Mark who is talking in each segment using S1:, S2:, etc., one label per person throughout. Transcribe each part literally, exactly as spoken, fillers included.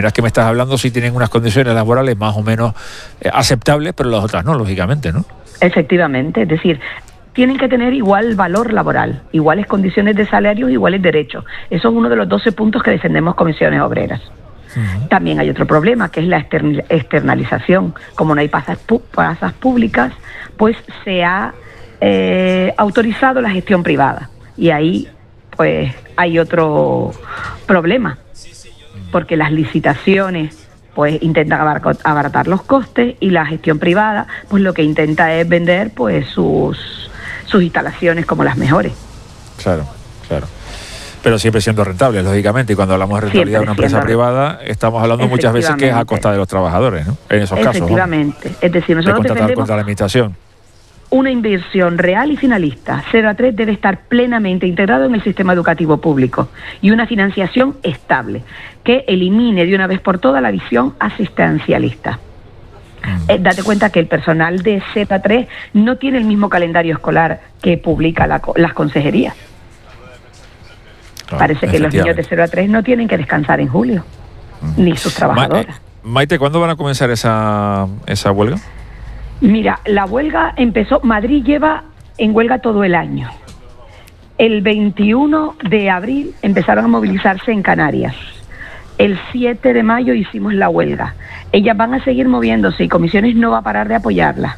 S1: primeras que me estás hablando sí tienen unas condiciones laborales más o menos eh, aceptables, pero las otras no, lógicamente, ¿no?
S2: Efectivamente, es decir, tienen que tener igual valor laboral, iguales condiciones de salario, iguales derechos. Eso es uno de los doce puntos que defendemos Comisiones Obreras. Uh-huh. También hay otro problema, que es la externalización. Como no hay plazas, pu- plazas públicas, pues se ha eh, autorizado la gestión privada. Y ahí, pues, hay otro problema, porque las licitaciones pues intentan abaratar los costes y la gestión privada pues lo que intenta es vender pues sus sus instalaciones como las mejores.
S1: Claro, claro. Pero siempre siendo rentables, lógicamente, y cuando hablamos de rentabilidad de una empresa privada, estamos hablando muchas veces que es a costa de los trabajadores, ¿no? En esos casos.
S2: Efectivamente. ¿No? Es decir, nosotros
S1: de
S2: defendemos
S1: contra la administración.
S2: Una inversión real y finalista. cero a tres debe estar plenamente integrado en el sistema educativo público y una financiación estable que elimine de una vez por todas la visión asistencialista. Mm. Eh, date cuenta que el personal de cero a tres no tiene el mismo calendario escolar que publica la, las consejerías. Claro, parece que los niños de cero a tres no tienen que descansar en julio, mm. ni sus trabajadoras.
S1: Ma- Maite, ¿cuándo van a comenzar esa, esa huelga?
S2: Mira, la huelga empezó, Madrid lleva en huelga todo el año. El veintiuno de abril empezaron a movilizarse en Canarias. El siete de mayo hicimos la huelga. Ellas van a seguir moviéndose y Comisiones no va a parar de apoyarlas.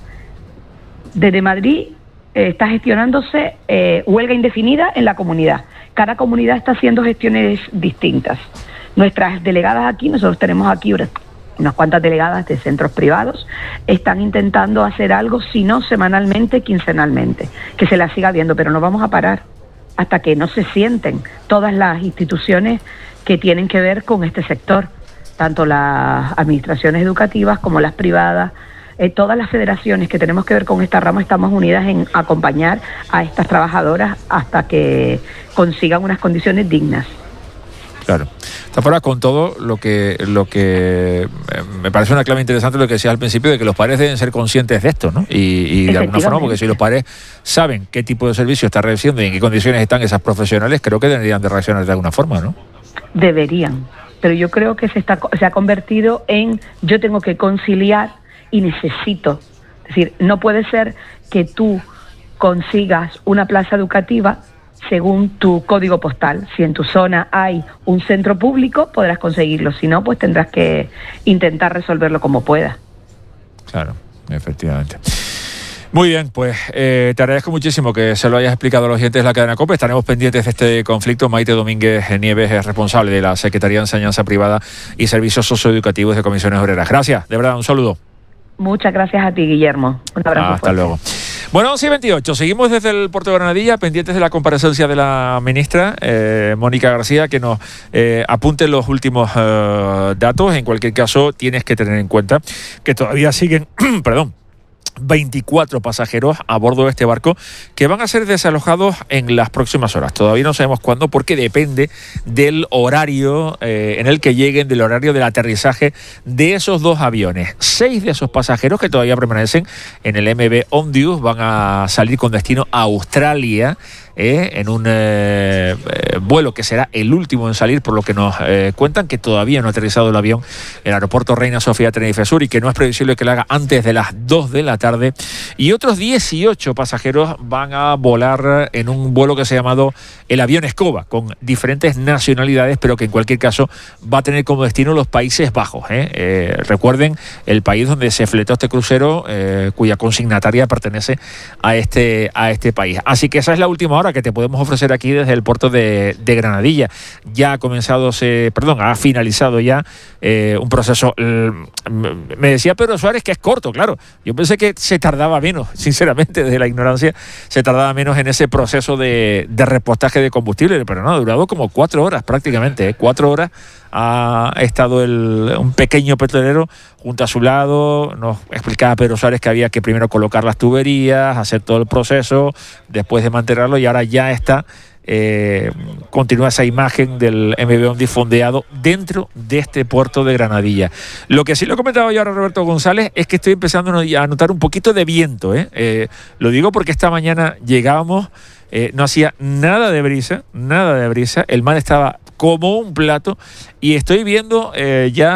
S2: Desde Madrid eh, está gestionándose eh, huelga indefinida en la comunidad. Cada comunidad está haciendo gestiones distintas. Nuestras delegadas aquí, nosotros tenemos aquí unas cuantas delegadas de centros privados, están intentando hacer algo, si no semanalmente, quincenalmente, que se la siga viendo, pero no vamos a parar hasta que no se sienten todas las instituciones que tienen que ver con este sector, tanto las administraciones educativas como las privadas, eh, todas las federaciones que tenemos que ver con esta rama estamos unidas en acompañar a estas trabajadoras hasta que consigan unas condiciones dignas.
S1: Claro. Está fuera con todo lo que lo que eh, me parece una clave interesante lo que decías al principio de que los padres deben ser conscientes de esto, ¿no? Y, y de alguna forma, porque si los padres saben qué tipo de servicio está recibiendo y en qué condiciones están esas profesionales, creo que deberían de reaccionar de alguna forma, ¿no?
S2: Deberían, pero yo creo que se está se ha convertido en yo tengo que conciliar y necesito. Es decir, no puede ser que tú consigas una plaza educativa según tu código postal. Si en tu zona hay un centro público, podrás conseguirlo. Si no, pues tendrás que intentar resolverlo como puedas.
S1: Claro, efectivamente. Muy bien, pues eh, te agradezco muchísimo que se lo hayas explicado a los oyentes de la cadena COPE. Estaremos pendientes de este conflicto. Maite Domínguez Nieves es responsable de la Secretaría de Enseñanza Privada y Servicios Socioeducativos de Comisiones Obreras. Gracias, de verdad, un saludo.
S2: Muchas gracias a ti, Guillermo. Un abrazo.
S1: Hasta fuerte. Luego. Bueno, once y veintiocho, seguimos desde el puerto de Granadilla, pendientes de la comparecencia de la ministra, eh, Mónica García, que nos eh, apunte los últimos eh, datos. En cualquier caso, tienes que tener en cuenta que todavía siguen, perdón, veinticuatro pasajeros a bordo de este barco que van a ser desalojados en las próximas horas. Todavía no sabemos cuándo, porque depende del horario eh, en el que lleguen, del horario del aterrizaje de esos dos aviones. Seis de esos pasajeros que todavía permanecen en el M V Ondius van a salir con destino a Australia, eh, en un eh, eh, vuelo que será el último en salir, por lo que nos eh, cuentan que todavía no ha aterrizado el avión en el aeropuerto Reina Sofía Tenerife Sur y que no es previsible que lo haga antes de las dos de la tarde. Y otros dieciocho pasajeros van a volar en un vuelo que se ha llamado el avión Escoba, con diferentes nacionalidades, pero que en cualquier caso va a tener como destino los Países Bajos. ¿eh? Eh, recuerden, el país donde se fletó este crucero, eh, cuya consignataria pertenece a este, a este país. Así que esa es la última hora que te podemos ofrecer aquí desde el puerto de, de Granadilla. Ya ha comenzado, se, perdón, ha finalizado ya eh, un proceso. Eh, me decía Pedro Suárez que es corto, claro. Yo pensé que se tardaba menos, sinceramente, desde la ignorancia, se tardaba menos en ese proceso de, de repostaje de combustible, pero no, ha durado como cuatro horas prácticamente, ¿eh? Cuatro horas ha estado el, un pequeño petrolero junto a su lado. Nos explicaba Pedro Suárez que había que primero colocar las tuberías, hacer todo el proceso, después de mantenerlo, y ahora ya está, eh, continúa esa imagen del M V Ondius fondeado dentro de este puerto de Granadilla. Lo que sí lo comentaba yo ahora Roberto González es que estoy empezando a notar un poquito de viento, ¿eh? Eh, lo digo porque esta mañana llegábamos, eh, no hacía nada de brisa, nada de brisa, el mar estaba como un plato, y estoy viendo eh, ya